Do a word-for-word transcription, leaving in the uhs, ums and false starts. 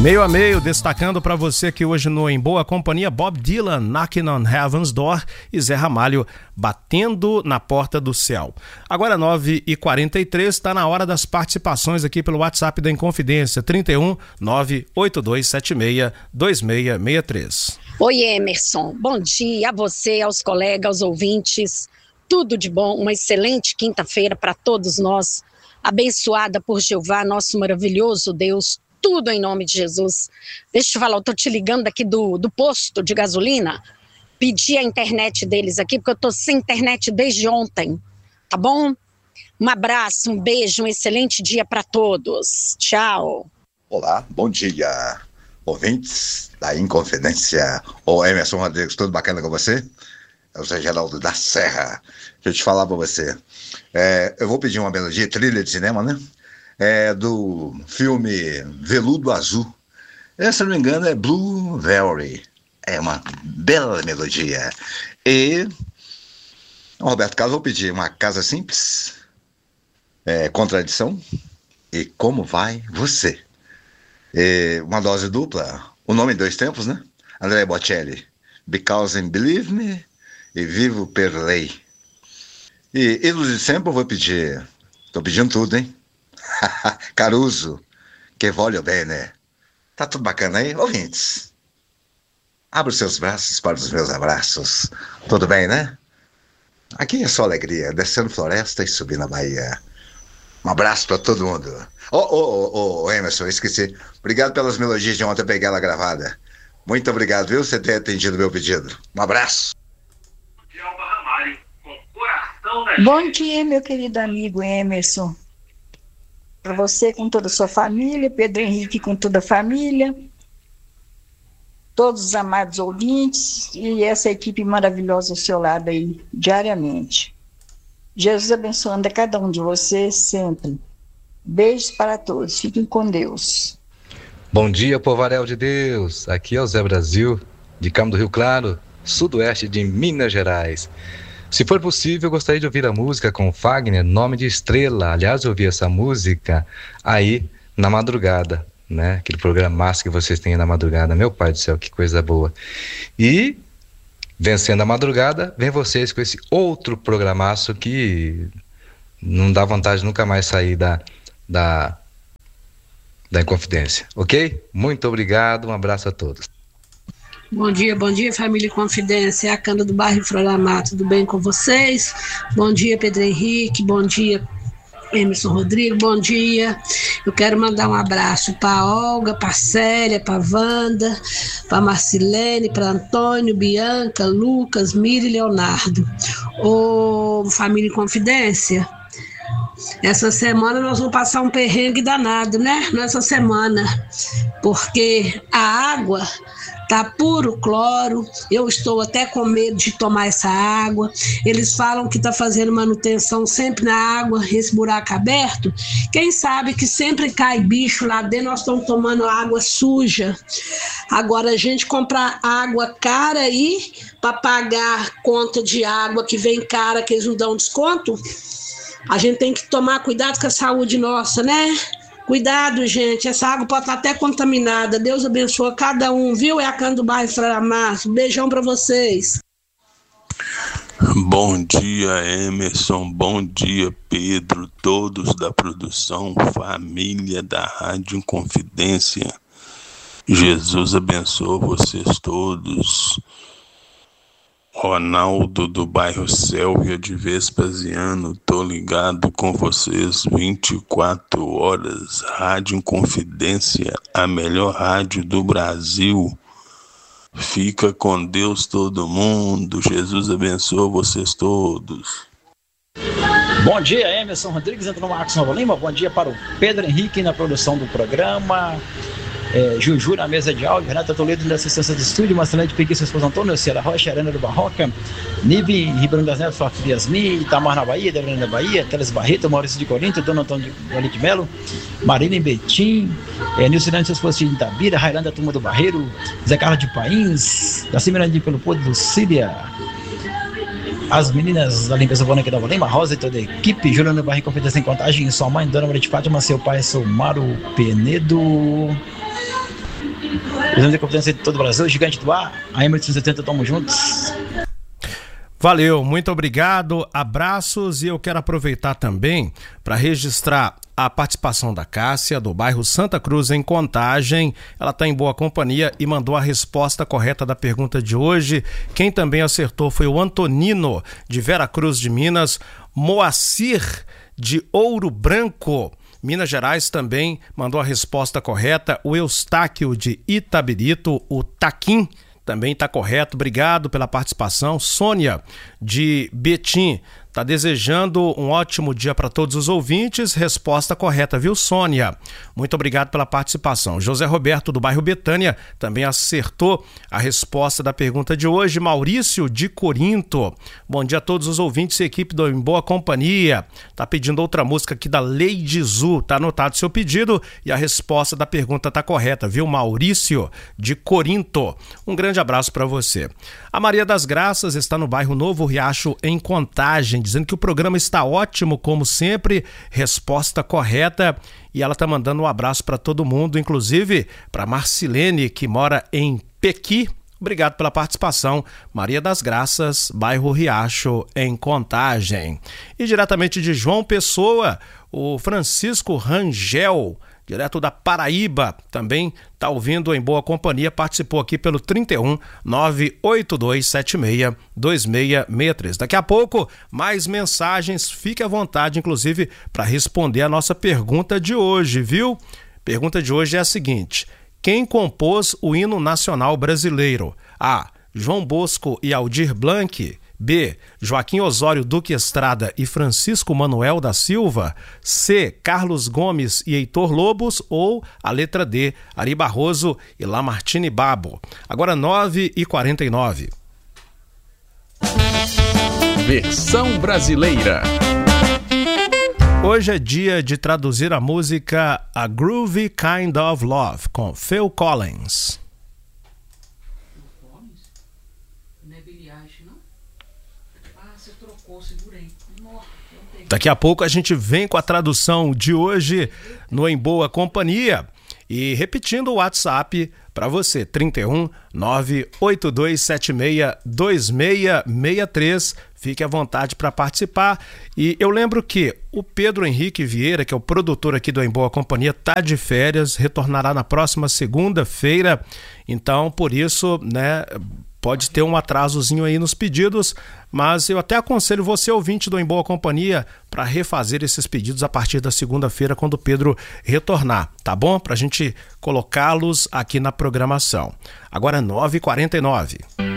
Meio a meio, destacando para você aqui hoje no Em Boa Companhia, Bob Dylan, Knocking on Heaven's Door, e Zé Ramalho, Batendo na Porta do Céu. Agora nove e quarenta e três, está na hora das participações aqui pelo WhatsApp da Inconfidência, trinta e um, nove oito dois sete seis, dois seis seis três. Oi, Emerson, bom dia a você, aos colegas, aos ouvintes, tudo de bom, uma excelente quinta-feira para todos nós, abençoada por Jeová, nosso maravilhoso Deus, tudo em nome de Jesus. Deixa eu te falar, eu tô te ligando aqui do, do posto de gasolina, pedi a internet deles aqui, porque eu tô sem internet desde ontem, tá bom? Um abraço, um beijo, um excelente dia para todos. Tchau. Olá, bom dia, ouvintes da Inconfidência. Ô Emerson Rodrigues, tudo bacana com você? Eu sou Geraldo da Serra. Deixa eu te falar pra você. É, eu vou pedir uma melodia, trilha de cinema, né? É do filme Veludo Azul. É, se não me engano, é Blue Velvet. É uma bela melodia. E Roberto Carlos, vou pedir Uma Casa Simples, é, Contradição e Como Vai Você. E uma dose dupla, O Nome em Dois Tempos, né? André Bocelli, Because and Believe Me e Vivo per Lei. E Ídolos de Sempre eu vou pedir, tô pedindo tudo, hein? Caruso, Que Voglio Bene. Tá tudo bacana aí? Ouvintes, abra os seus braços para os meus abraços. Tudo bem, né? Aqui é só alegria, descendo floresta e subindo a Bahia. Um abraço para todo mundo. Ô, ô, ô, ô, Emerson, esqueci. Obrigado pelas melodias de ontem, eu peguei ela gravada. Muito obrigado, viu, você ter atendido meu pedido. Um abraço. Bom dia, meu querido amigo Emerson. Para você com toda a sua família, Pedro Henrique com toda a família, todos os amados ouvintes e essa equipe maravilhosa ao seu lado aí, diariamente. Jesus abençoando a cada um de vocês sempre. Beijos para todos, fiquem com Deus. Bom dia, povarel de Deus. Aqui é o Zé Brasil, de Campo do Rio Claro, sudoeste de Minas Gerais. Se for possível, eu gostaria de ouvir a música com Fagner, Nome de Estrela. Aliás, eu ouvi essa música aí na madrugada, né? Aquele programa massa que vocês têm na madrugada. Meu pai do céu, que coisa boa. E, vencendo a madrugada, vem vocês com esse outro programaço que não dá vontade de nunca mais sair da, da, da Inconfidência. Ok? Muito obrigado, um abraço a todos. Bom dia, bom dia, família Confidência, é a Canda do bairro Floramato, tudo bem com vocês? Bom dia, Pedro Henrique, bom dia, Emerson Rodrigo, bom dia. Eu quero mandar um abraço para Olga, para Célia, para Wanda, para Marcilene, para Antônio, Bianca, Lucas, Miri e Leonardo. Ô, família Confidência, essa semana nós vamos passar um perrengue danado, né? Nessa semana, porque a água tá puro cloro, eu estou até com medo de tomar essa água. Eles falam que tá fazendo manutenção sempre na água, esse buraco aberto. Quem sabe que sempre cai bicho lá dentro, nós estamos tomando água suja. Agora a gente comprar água cara aí para pagar conta de água que vem cara, que eles não dão desconto. A gente tem que tomar cuidado com a saúde nossa, né? Cuidado, gente, essa água pode estar até contaminada. Deus abençoe cada um, viu? É a Canda do bairro Floramato. Beijão pra vocês. Bom dia, Emerson. Bom dia, Pedro. Todos da produção, família da Rádio Inconfidência. Jesus abençoe vocês todos. Ronaldo do bairro Sélvia de Vespasiano, tô ligado com vocês vinte e quatro horas, Rádio Inconfidência, a melhor rádio do Brasil. Fica com Deus todo mundo, Jesus abençoe vocês todos. Bom dia, Emerson Rodrigues, entra no Marcos Nova Lima, bom dia para o Pedro Henrique na produção do programa. É, Juju na mesa de áudio, Renata Toledo na assistência do estúdio, Marcelene de Pequi, seu esposo Antônio, Ciara Rocha, Arena do Barroca, Nive, Ribeirão das Neves, Flávio Yasmin, Itamar na Bahia, Debrana da Bahia, Teles Barreto, Maurício de Corinto, Dona Antônio de Valide Melo, Marina em Betim, é, Nilcinante, seu esposo de Itabira, Railanda, Turma do Barreiro, Zé Carlos de Pains, Daci Mirandinho pelo Porto do Síria, as meninas da limpeza Boneca da Lima, Rosa e toda a equipe, Juliana Barrico, Confidência em Contagem, sua mãe, Dona Maria de Fátima, seu pai, Somaro Penedo. Presidente da Competência de todo o Brasil, Gigante do Ar, a M oitocentos e setenta, tamo juntos. Valeu, muito obrigado, abraços, e eu quero aproveitar também para registrar a participação da Cássia, do bairro Santa Cruz, em Contagem. Ela está em boa companhia e mandou a resposta correta da pergunta de hoje. Quem também acertou foi o Antonino, de Vera Cruz de Minas, Moacir, de Ouro Branco, Minas Gerais, também mandou a resposta correta, o Eustáquio, de Itabirito, o Taquim, também está correto, obrigado pela participação. Sônia, de Betim, está desejando um ótimo dia para todos os ouvintes. Resposta correta, viu, Sônia? Muito obrigado pela participação. José Roberto, do bairro Betânia, também acertou a resposta da pergunta de hoje. Maurício, de Corinto, bom dia a todos os ouvintes e equipe do Em Boa Companhia. Está pedindo outra música aqui da Lady Zu. Está anotado seu pedido e a resposta da pergunta está correta, viu, Maurício, de Corinto? Um grande abraço para você. A Maria das Graças está no bairro Novo Riacho, em Contagem, dizendo que o programa está ótimo, como sempre. Resposta correta. E ela está mandando um abraço para todo mundo, inclusive para Marcilene, que mora em Pequi. Obrigado pela participação. Maria das Graças, bairro Riacho, em Contagem. E diretamente de João Pessoa, o Francisco Rangel, direto da Paraíba, também está ouvindo Em Boa Companhia, participou aqui pelo trinta e um, nove oito dois sete seis, dois seis seis três. Daqui a pouco, mais mensagens, fique à vontade, inclusive, para responder a nossa pergunta de hoje, viu? Pergunta de hoje é a seguinte: quem compôs o hino nacional brasileiro? A. João Bosco e Aldir Blanc. B. Joaquim Osório Duque Estrada e Francisco Manuel da Silva. C. Carlos Gomes e Heitor Lobos. Ou a letra D. Ari Barroso e Lamartine Babo. Agora nove e quarenta e nove. Versão brasileira. Hoje é dia de traduzir a música A Groovy Kind of Love, com Phil Collins. Daqui a pouco a gente vem com a tradução de hoje no Em Boa Companhia. E repetindo o WhatsApp para você, trinta e um, nove oito dois sete seis, dois seis seis três. Fique à vontade para participar. E eu lembro que o Pedro Henrique Vieira, que é o produtor aqui do Em Boa Companhia, está de férias, retornará na próxima segunda-feira. Então, por isso, né, pode ter um atrasozinho aí nos pedidos, mas eu até aconselho você, ouvinte do Em Boa Companhia, para refazer esses pedidos a partir da segunda-feira, quando o Pedro retornar, tá bom? Para a gente colocá-los aqui na programação. Agora nove e quarenta e nove.